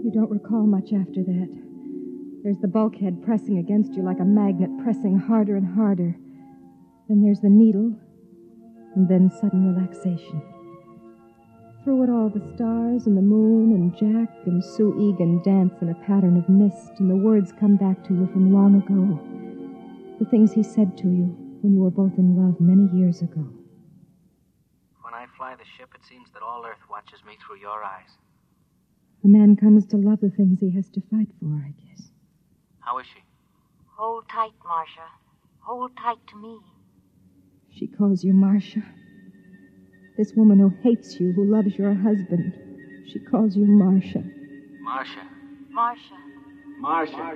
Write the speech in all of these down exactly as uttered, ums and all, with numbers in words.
You don't recall much after that. There's the bulkhead pressing against you like a magnet, pressing harder and harder. Then there's the needle, and then sudden relaxation. Through it all, the stars and the moon and Jack and Sue Egan dance in a pattern of mist, and the words come back to you from long ago. The things he said to you when you were both in love many years ago. When I fly the ship, it seems that all Earth watches me through your eyes. A man comes to love the things he has to fight for, I guess. How is she? Hold tight, Marcia. Hold tight to me. She calls you Marcia. This woman who hates you, who loves your husband, she calls you Marcia. Marcia. Marcia. Marcia.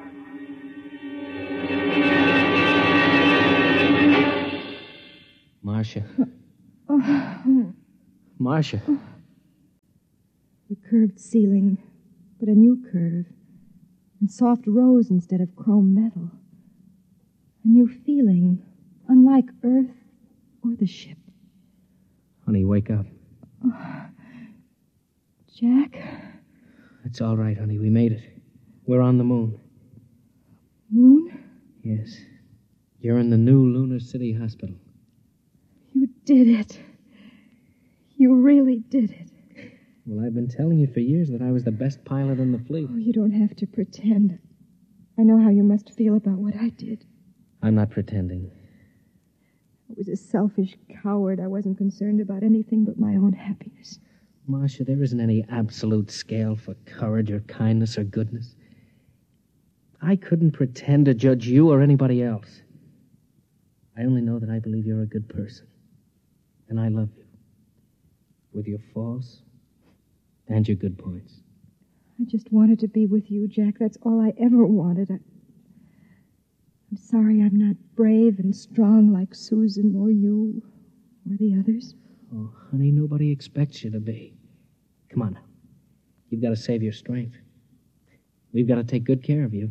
Marcia. Oh. Marcia. The curved ceiling, but a new curve, and soft rose instead of chrome metal. A new feeling, unlike Earth or the ship. Honey, wake up. Oh. Jack? It's all right, honey. We made it. We're on the moon. Moon? Yes. You're in the new Lunar City Hospital. You did it. You really did it. Well, I've been telling you for years that I was the best pilot in the fleet. Oh, you don't have to pretend. I know how you must feel about what I did. I'm not pretending. I was a selfish coward. I wasn't concerned about anything but my own happiness. Marcia, there isn't any absolute scale for courage or kindness or goodness. I couldn't pretend to judge you or anybody else. I only know that I believe you're a good person. And I love you. With your faults and your good points. I just wanted to be with you, Jack. That's all I ever wanted. I... I'm sorry I'm not brave and strong like Susan or you or the others. Oh, honey, nobody expects you to be. Come on now. You've got to save your strength. We've got to take good care of you.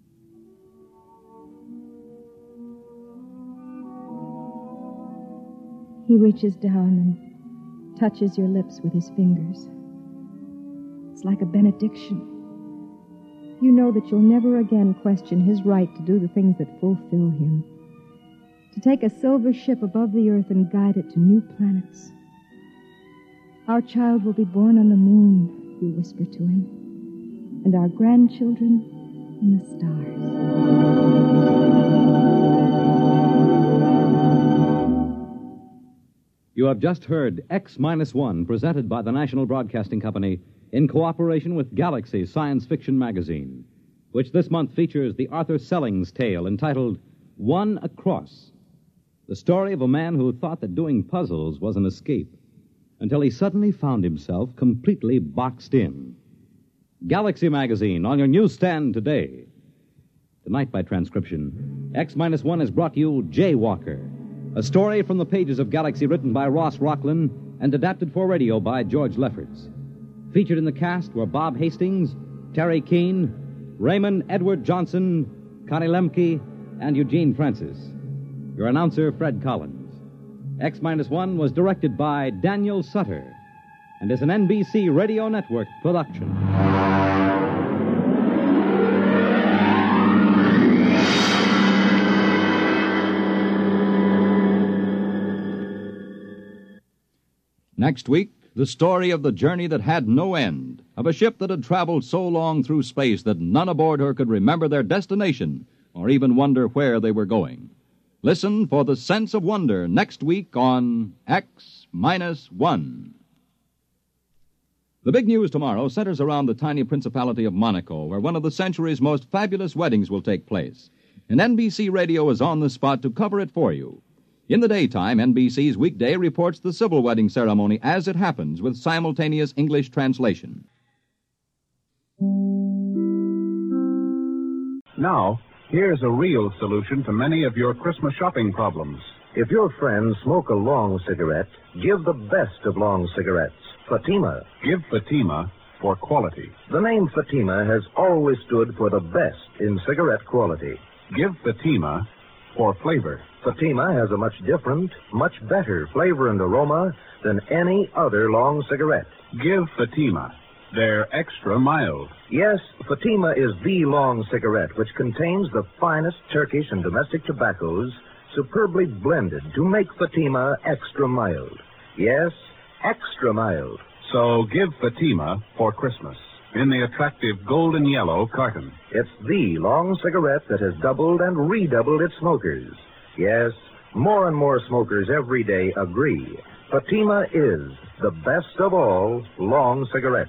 He reaches down and touches your lips with his fingers. It's like a benediction. You know that you'll never again question his right to do the things that fulfill him. To take a silver ship above the earth and guide it to new planets. Our child will be born on the moon, you whisper to him, and our grandchildren in the stars. You have just heard X Minus One, presented by the National Broadcasting Company in cooperation with Galaxy Science Fiction Magazine, which this month features the Arthur Sellings tale entitled One Across, the story of a man who thought that doing puzzles was an escape, until he suddenly found himself completely boxed in. Galaxy Magazine on your newsstand today. Tonight, by transcription, X Minus One has brought you Jaywalker, a story from the pages of Galaxy written by Ross Rocklin and adapted for radio by George Lefferts. Featured in the cast were Bob Hastings, Terry Keane, Raymond Edward Johnson, Connie Lemke, and Eugene Francis. Your announcer, Fred Collins. X Minus One was directed by Daniel Sutter and is an N B C Radio Network production. Next week, the story of the journey that had no end, of a ship that had traveled so long through space that none aboard her could remember their destination or even wonder where they were going. Listen for The Sense of Wonder next week on X Minus One. The big news tomorrow centers around the tiny principality of Monaco, where one of the century's most fabulous weddings will take place. And N B C Radio is on the spot to cover it for you. In the daytime, N B C's Weekday reports the civil wedding ceremony as it happens with simultaneous English translation. Now, here's a real solution to many of your Christmas shopping problems. If your friends smoke a long cigarette, give the best of long cigarettes, Fatima. Give Fatima for quality. The name Fatima has always stood for the best in cigarette quality. Give Fatima for flavor. Fatima has a much different, much better flavor and aroma than any other long cigarette. Give Fatima They're extra mild. Yes, Fatima is the long cigarette which contains the finest Turkish and domestic tobaccos superbly blended to make Fatima extra mild. Yes, extra mild. So give Fatima for Christmas in the attractive golden yellow carton. It's the long cigarette that has doubled and redoubled its smokers. Yes, more and more smokers every day agree Fatima is the best of all long cigarettes.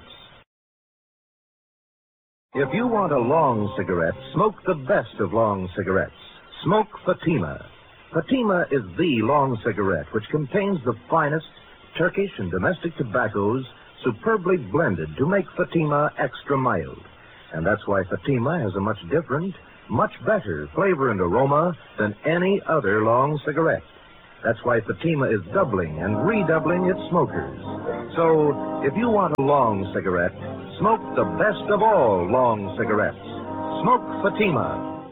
If you want a long cigarette, smoke the best of long cigarettes. Smoke Fatima. Fatima is the long cigarette which contains the finest Turkish and domestic tobaccos superbly blended to make Fatima extra mild. And that's why Fatima has a much different, much better flavor and aroma than any other long cigarette. That's why Fatima is doubling and redoubling its smokers. So, if you want a long cigarette, smoke the best of all long cigarettes. Smoke Fatima.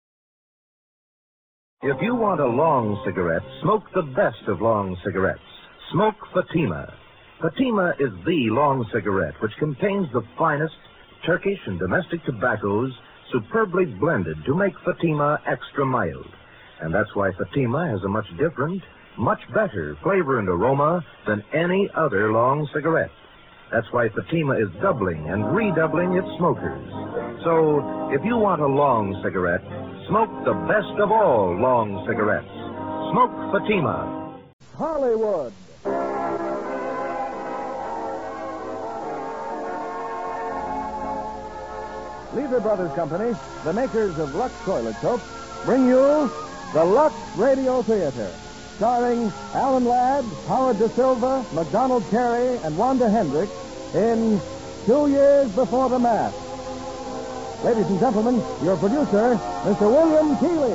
If you want a long cigarette, smoke the best of long cigarettes. Smoke Fatima. Fatima is the long cigarette which contains the finest Turkish and domestic tobaccos superbly blended to make Fatima extra mild. And that's why Fatima has a much different, much better flavor and aroma than any other long cigarette. That's why Fatima is doubling and redoubling its smokers. So, if you want a long cigarette, smoke the best of all long cigarettes. Smoke Fatima. Hollywood. Lever Brothers Company, the makers of Lux Toilet Soap, bring you the Lux Radio Theater, starring Alan Ladd, Howard Da Silva, MacDonald Carey, and Wanda Hendricks in Two Years Before the Mask. Ladies and gentlemen, your producer, Mister William Keighley.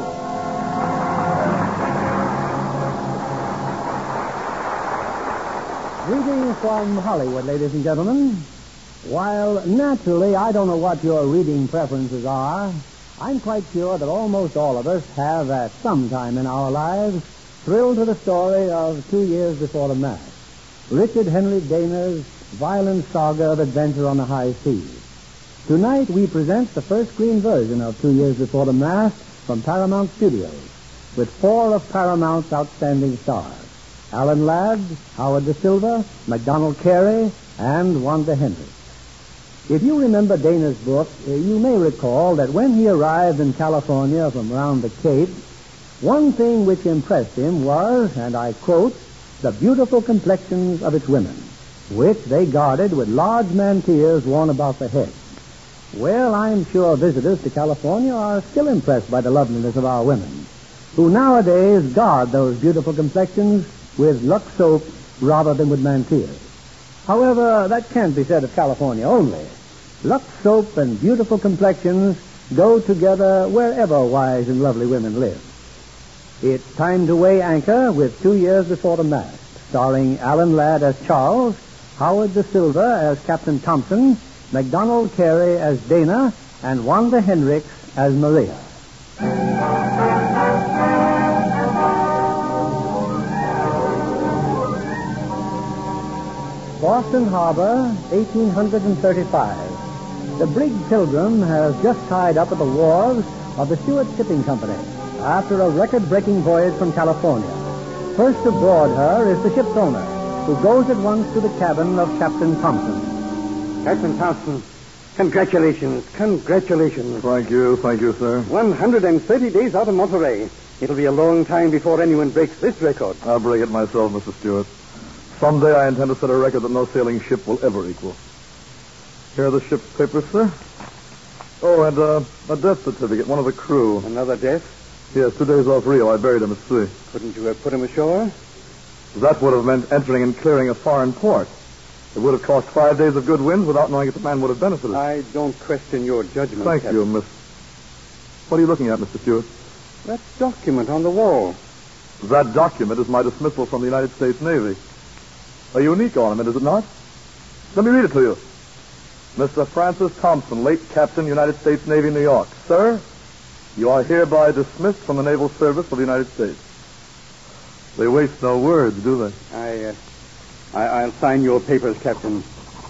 Greetings from Hollywood, ladies and gentlemen. While naturally I don't know what your reading preferences are, I'm quite sure that almost all of us have at some time in our lives thrilled to the story of Two Years Before the Mask, Richard Henry Dana's violent saga of adventure on the high seas. Tonight we present the first screen version of Two Years Before the Mask from Paramount Studios, with four of Paramount's outstanding stars: Alan Ladd, Howard Da Silva, MacDonald Carey, and Wanda Hendricks. If you remember Dana's book, you may recall that when he arrived in California from around the Cape, one thing which impressed him was, and I quote, the beautiful complexions of its women, which they guarded with large mantillas worn about the head. Well, I'm sure visitors to California are still impressed by the loveliness of our women, who nowadays guard those beautiful complexions with Lux soap rather than with mantillas. However, that can't be said of California only. Lux soap and beautiful complexions go together wherever wise and lovely women live. It's time to weigh anchor with Two Years Before the Mask, starring Alan Ladd as Charles, Howard Da Silva as Captain Thompson, MacDonald Carey as Dana, and Wanda Hendricks as Maria. Boston Harbor, eighteen thirty-five. The brig Pilgrim has just tied up at the wharves of the Stewart Shipping Company after a record-breaking voyage from California. First aboard her is the ship's owner, who goes at once to the cabin of Captain Thompson. Captain Thompson, congratulations, congratulations. Thank you, thank you, sir. one hundred thirty days out of Monterey. It'll be a long time before anyone breaks this record. I'll break it myself, Mister Stewart. Someday I intend to set a record that no sailing ship will ever equal. Here are the ship's papers, sir. Oh, and uh, a death certificate, one of the crew. Another death? Yes, two days off Rio. I buried him at sea. Couldn't you have put him ashore? That would have meant entering and clearing a foreign port. It would have cost five days of good winds without knowing if the man would have benefited. I don't question your judgment, Thank Captain. you, Miss... What are you looking at, Mister Stewart? That document on the wall. That document is my dismissal from the United States Navy. A unique ornament, is it not? Let me read it to you. Mister Francis Thompson, late Captain, United States Navy, New York. Sir, you are hereby dismissed from the Naval Service of the United States. They waste no words, do they? I, uh, I, I'll sign your papers, Captain.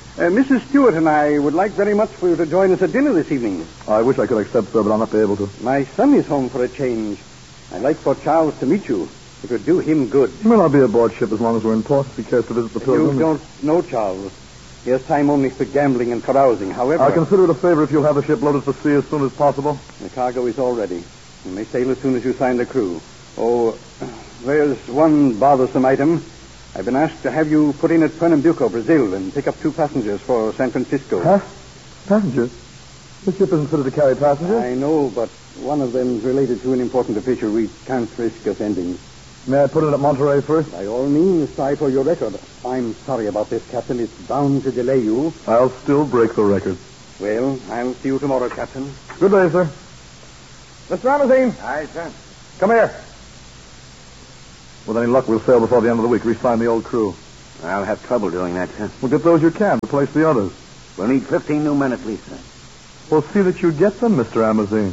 Uh, Missus Stewart and I would like very much for you to join us at dinner this evening. I wish I could accept, sir, but I'll not be able to. My son is home for a change. I'd like for Charles to meet you. It would do him good. Well, I'll be aboard ship as long as we're in port if he cares to visit the Pilgrim. You don't know Charles. He has time only for gambling and carousing. However... I'll consider it a favor if you'll have the ship loaded for sea as soon as possible. The cargo is all ready. You may sail as soon as you sign the crew. Oh, there's one bothersome item. I've been asked to have you put in at Pernambuco, Brazil, and pick up two passengers for San Francisco. Huh? Passengers? The ship isn't fitted to carry passengers. I know, but one of them's related to an important official we can't risk offending. May I put it at Monterey first? By all means, try for your record. I'm sorry about this, Captain. It's bound to delay you. I'll still break the record. Well, I'll see you tomorrow, Captain. Good day, sir. Mister Ramazine. Aye, sir. Come here. With any luck, we'll sail before the end of the week. Re-sign the old crew. I'll have trouble doing that, sir. Well, get those you can. Replace the others. We'll need fifteen new men at least, sir. Well, see that you get them, Mister Amazine.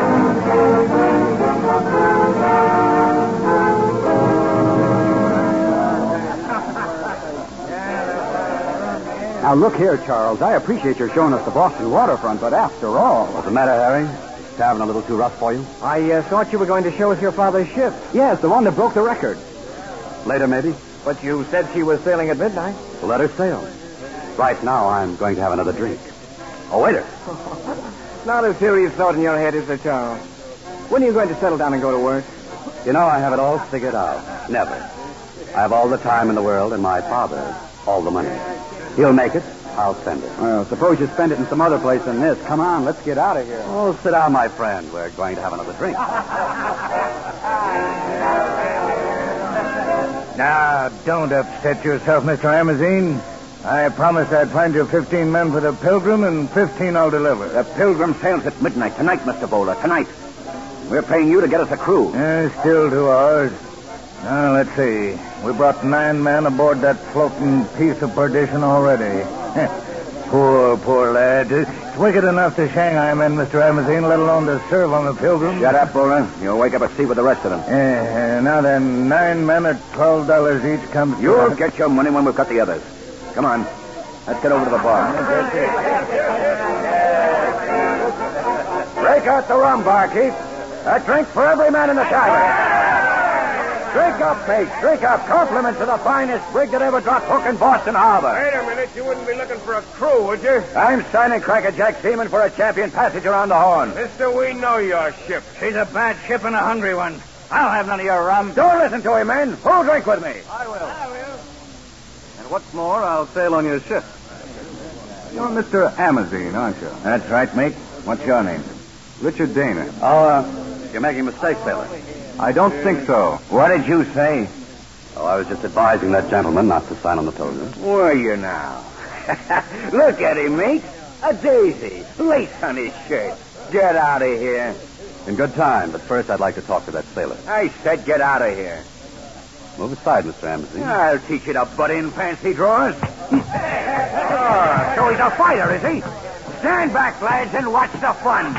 Now, look here, Charles. I appreciate your showing us the Boston waterfront, but after all... What's the matter, Harry? Having a little too rough for you? I uh, thought you were going to show us your father's ship. Yes, the one that broke the record. Later, maybe. But you said she was sailing at midnight. Well, let her sail. Right now, I'm going to have another drink. Oh, waiter. Not a serious thought in your head, is there, Charles? When are you going to settle down and go to work? You know, I have it all figured out. Never. I have all the time in the world, and my father, all the money. He'll make it. I'll spend it. Well, suppose you spend it in some other place than this. Come on, let's get out of here. Oh, sit down, my friend. We're going to have another drink. Now, don't upset yourself, Mister Amazine. I promised I'd find you fifteen men for the Pilgrim, and fifteen I'll deliver. The Pilgrim sails at midnight tonight, Mister Bowler. Tonight. We're paying you to get us a crew. Uh, still two hours. Now, let's see. We brought nine men aboard that floating piece of perdition already. Poor, poor lad. It's wicked enough to Shanghai men, Mister Amazine, let alone to serve on the Pilgrim. Shut up, Bowler. You'll wake up at sea with the rest of them. Yeah, uh, now then, nine men at twelve dollars each comes to... You'll get your money when we've got the others. Come on. Let's get over to the bar. Break out the rum, barkeep. A drink for every man in the tavern. Drink up, mate. Drink up. Compliments to the finest brig that ever dropped hook in Boston Harbor. Wait a minute. You wouldn't be looking for a crew, would you? I'm signing Cracker Jack Seaman for a champion passage around the Horn. Mister, we know your ship. She's a bad ship and a hungry one. I'll have none of your rum. Don't listen to him, men. Who'll drink with me? I will. I will. And what's more, I'll sail on your ship. You're Mister Amazine, aren't you? That's right, mate. What's your name? Richard Dana. Oh, uh, you're making a mistake, sailor. I don't think so. What did you say? Oh, I was just advising that gentleman not to sign on the Pilgrim. Were you now? Look at him, mate. A daisy. Lace on his shirt. Get out of here. In good time, but first I'd like to talk to that sailor. I said get out of here. Move aside, Mister Amazine. I'll teach you to butt in fancy drawers. Oh, so he's a fighter, is he? Stand back, lads, and watch the fun.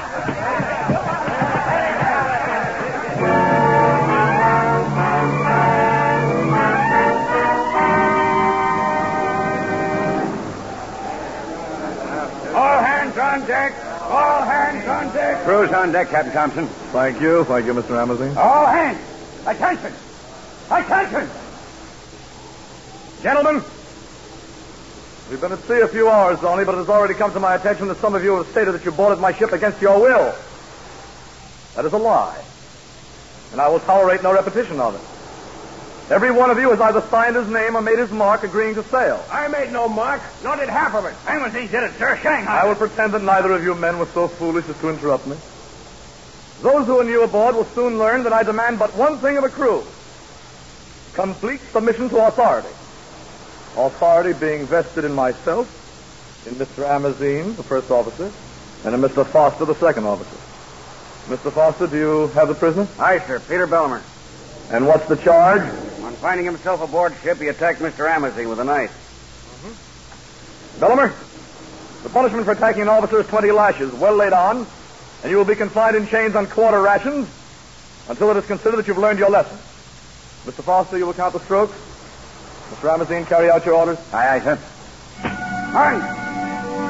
All hands on deck. All hands on deck. Crew's on deck, Captain Thompson. Thank you. Thank you, Mister Amazine. All hands. Attention. Attention. Gentlemen, we've been at sea a few hours only, but it has already come to my attention that some of you have stated that you boarded my ship against your will. That is a lie, and I will tolerate no repetition of it. Every one of you has either signed his name or made his mark agreeing to sail. I made no mark, nor did half of it. Amazine did it, sir. Shanghai. I will pretend that neither of you men were so foolish as to interrupt me. Those who are new aboard will soon learn that I demand but one thing of a crew. Complete submission to authority. Authority being vested in myself, in Mister Amazine, the first officer, and in Mister Foster, the second officer. Mister Foster, do you have the prisoner? Aye, sir. Peter Belmer. And what's the charge? On finding himself aboard ship, he attacked Mister Amazine with a knife. Mm-hmm. Belmer, the punishment for attacking an officer is twenty lashes, well laid on, and you will be confined in chains on quarter rations until it is considered that you've learned your lesson. Mister Foster, you will count the strokes. Mister Amazine, carry out your orders. Aye, aye, sir. Hurry!